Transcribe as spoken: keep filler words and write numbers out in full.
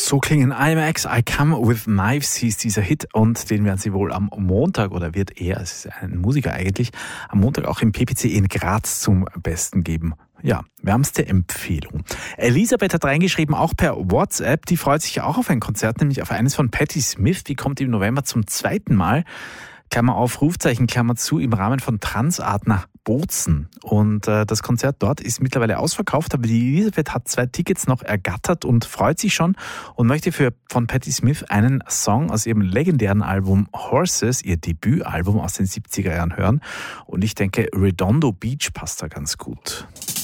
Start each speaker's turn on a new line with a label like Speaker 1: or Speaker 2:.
Speaker 1: So klingen I M X, I Come With Knives hieß dieser Hit und den werden sie wohl am Montag oder wird er, es ist ein Musiker eigentlich, am Montag auch im P P C in Graz zum Besten geben. Ja, wärmste Empfehlung. Elisabeth hat reingeschrieben, auch per WhatsApp, die freut sich auch auf ein Konzert, nämlich auf eines von Patti Smith, die kommt im November zum zweiten Mal, Klammer auf, Rufzeichen, Klammer zu, im Rahmen von Transart nach Bozen. Und äh, das Konzert dort ist mittlerweile ausverkauft, aber die Elisabeth hat zwei Tickets noch ergattert und freut sich schon und möchte für von Patti Smith einen Song aus ihrem legendären Album Horses, ihr Debütalbum aus den siebziger Jahren hören. Und ich denke, Redondo Beach passt da ganz gut.